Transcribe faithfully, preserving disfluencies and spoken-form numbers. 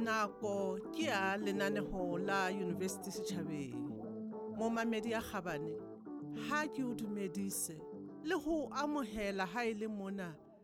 Nako ke ya lenaneho la University Setjhabeng. Momamedi ya kgabane, ha ke o dumedise le ho amohela ha ile mona